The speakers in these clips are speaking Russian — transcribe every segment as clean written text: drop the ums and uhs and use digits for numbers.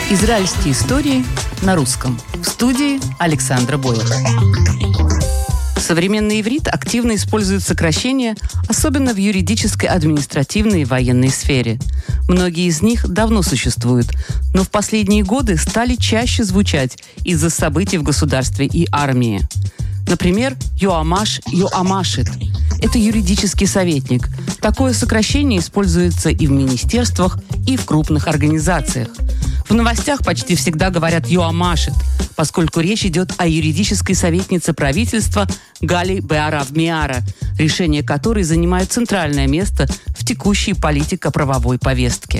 Израильские истории на русском. В студии Александра Бойлер. Современный иврит активно использует сокращения, особенно в юридической, административной и военной сфере. Многие из них давно существуют, но в последние годы стали чаще звучать из-за событий в государстве и армии. Например, «Йоамаш» «Йоамашит». Это юридический советник. Такое сокращение используется и в министерствах, и в крупных организациях. В новостях почти всегда говорят «Йоамашит», поскольку речь идет о юридической советнице правительства Гали Беарав Миара, решение которой занимает центральное место в текущей политико-правовой повестке.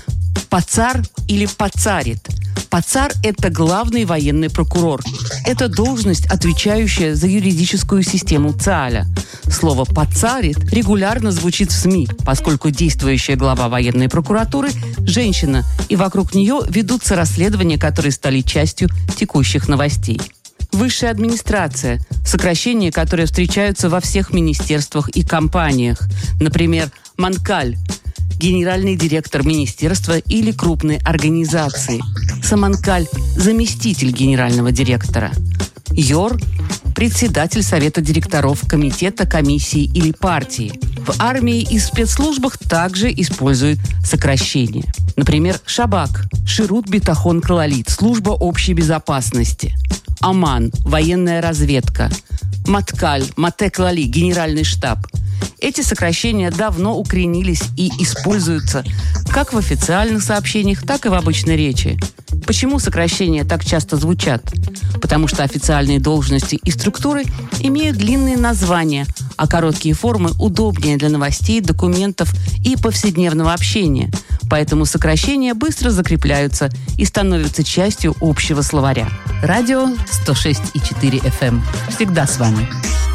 Пацар или пацарит. Пацар – это главный военный прокурор. Это должность, отвечающая за юридическую систему ЦААля. Слово «пацарит» регулярно звучит в СМИ, поскольку действующая глава военной прокуратуры – женщина, и вокруг нее ведутся расследования, которые стали частью текущих новостей. Высшая администрация – сокращения, которые встречаются во всех министерствах и компаниях. Например, «Манкаль» – генеральный директор министерства или крупной организации. Саманкаль – заместитель генерального директора. Йор – председатель совета директоров комитета, комиссии или партии. В армии и спецслужбах также используют сокращения. Например, Шабак – Ширут Битахон Клалит – служба общей безопасности. Аман – военная разведка. Маткаль – Мате Клали – генеральный штаб. Эти сокращения давно укоренились и используются как в официальных сообщениях, так и в обычной речи. Почему сокращения так часто звучат? Потому что официальные должности и структуры имеют длинные названия, а короткие формы удобнее для новостей, документов и повседневного общения. Поэтому сокращения быстро закрепляются и становятся частью общего словаря. Радио 106,4 FM. Всегда с вами.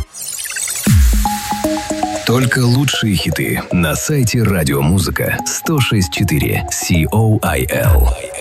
Только лучшие хиты на сайте радиомузыка 106.4 COIL.